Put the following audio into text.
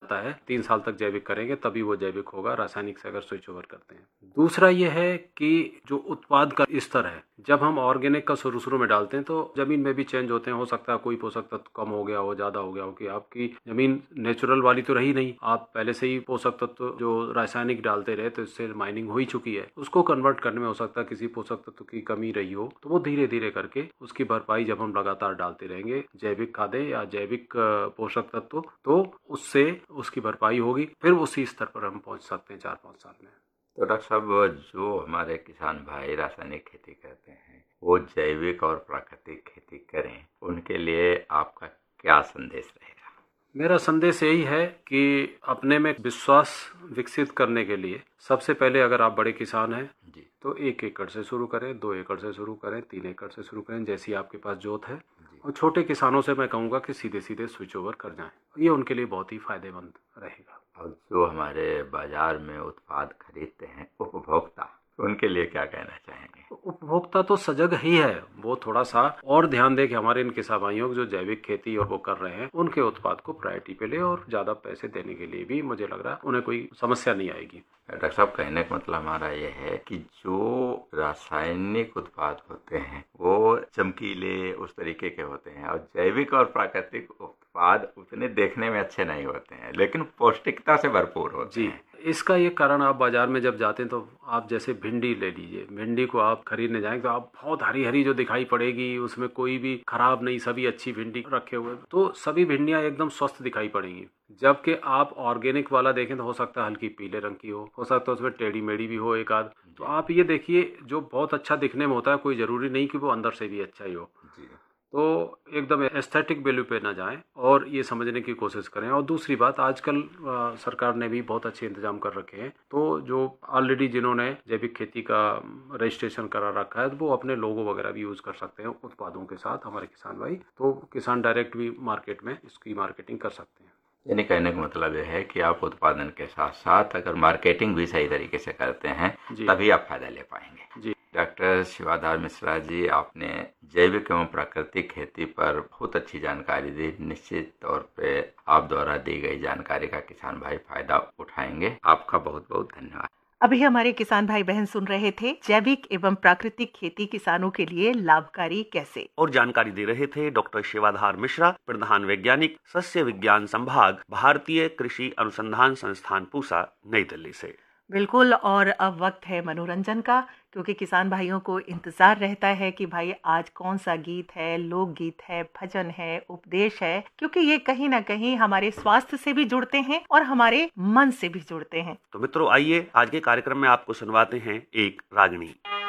जाता है, 3 साल तक जैविक करेंगे तभी वो जैविक होगा, रासायनिक से अगर स्विच ओवर करते हैं। दूसरा ये है कि जो उत्पाद का स्तर है, जब हम ऑर्गेनिक का शुरू में डालते हैं तो जमीन में भी चेंज होते हैं। हो सकता है कोई पोषक तत्व कम हो गया हो, ज्यादा हो गया हो, कि आपकी जमीन नेचुरल वाली तो रही नहीं, आप पहले से ही पोषक तत्व जो रासायनिक डालते रहे तो इससे माइनिंग हो ही चुकी है। उसको कन्वर्ट करने में हो सकता है किसी पोषक तत्व की कमी रही हो, तो वो धीरे धीरे करके उसकी भरपाई जब हम लगातार डालते रहेंगे जैविक खादें या जैविक पोषक तत्व, तो उससे उसकी भरपाई होगी, फिर उसी स्तर पर हम पहुंच सकते हैं 4-5 साल में। तो डॉक्टर साहब, जो हमारे किसान भाई रासायनिक खेती करते हैं वो जैविक और प्राकृतिक खेती करें, उनके लिए आपका क्या संदेश रहेगा? मेरा संदेश यही है कि अपने में विश्वास विकसित करने के लिए सबसे पहले अगर आप बड़े किसान हैं जी। तो 1 एकड़ से शुरू करें, 2 एकड़ से शुरू करें, 3 एकड़ से शुरू करें, जैसी आपके पास जोत है। और छोटे किसानों से मैं कहूँगा कि सीधे सीधे स्विच ओवर कर जाएं, ये उनके लिए बहुत ही फायदेमंद रहेगा। और जो हमारे बाजार में उत्पाद खरीदते हैं उपभोक्ता, उनके लिए क्या कहना चाहेंगे? उपभोक्ता तो सजग ही है, वो थोड़ा सा और ध्यान दे कि हमारे इन किसान भाइयों जो जैविक खेती और वो कर रहे हैं उनके उत्पाद को प्रायोरिटी पे ले, और ज्यादा पैसे देने के लिए भी मुझे लग रहा है उन्हें कोई समस्या नहीं आएगी। डॉक्टर साहब, कहने का मतलब हमारा ये है कि जो रासायनिक उत्पाद होते हैं वो चमकीले उस तरीके के होते हैं, और जैविक और प्राकृतिक उत्पाद उतने देखने में अच्छे नहीं होते हैं, लेकिन पौष्टिकता से भरपूर होते हैं। इसका ये कारण, आप बाजार में जब जाते हैं तो आप जैसे भिंडी ले लीजिए, भिंडी को आप खरीदने जाएंगे तो आप बहुत हरी हरी जो दिखाई पड़ेगी, उसमें कोई भी खराब नहीं, सभी अच्छी भिंडी रखे हुए, तो सभी भिंडियां एकदम स्वस्थ दिखाई पड़ेंगी। जबकि आप ऑर्गेनिक वाला देखें तो हो सकता है हल्की पीले रंग की हो सकता है उसमें टेढ़ी मेढ़ी भी हो एक आध। तो आप ये देखिए, जो बहुत अच्छा दिखने में होता है कोई जरूरी नहीं कि वो अंदर से भी अच्छा ही हो। तो एकदम एस्थेटिक वैल्यू पे ना जाएं और ये समझने की कोशिश करें। और दूसरी बात, आजकल सरकार ने भी बहुत अच्छे इंतजाम कर रखे हैं, तो जो ऑलरेडी जिन्होंने जैविक खेती का रजिस्ट्रेशन करा रखा है तो वो अपने लोगो वगैरह भी यूज कर सकते हैं उत्पादों के साथ, हमारे किसान भाई। तो किसान डायरेक्ट भी मार्केट में इसकी मार्केटिंग कर सकते हैं। यानी कहने का मतलब यह है कि आप उत्पादन के साथ साथ अगर मार्केटिंग भी सही तरीके से करते हैं तभी आप फायदा ले पाएंगे। जी। डॉक्टर शिवाधार मिश्रा जी, आपने जैविक एवं प्राकृतिक खेती पर बहुत अच्छी जानकारी दी। निश्चित तौर पे आप द्वारा दी गई जानकारी का किसान भाई फायदा उठाएंगे। आपका बहुत बहुत धन्यवाद। अभी हमारे किसान भाई बहन सुन रहे थे जैविक एवं प्राकृतिक खेती किसानों के लिए लाभकारी कैसे, और जानकारी दे रहे थे डॉक्टर शिवाधार मिश्रा, प्रधान वैज्ञानिक, सस्य विज्ञान संभाग, भारतीय कृषि अनुसंधान संस्थान, पूसा, नई दिल्ली से। बिल्कुल। और अब वक्त है मनोरंजन का, क्योंकि किसान भाइयों को इंतजार रहता है कि भाई आज कौन सा गीत है, लोकगीत है, भजन है, उपदेश है, क्योंकि ये कहीं ना कहीं हमारे स्वास्थ्य से भी जुड़ते हैं और हमारे मन से भी जुड़ते हैं। तो मित्रों, आइए आज के कार्यक्रम में आपको सुनवाते हैं एक रागनी।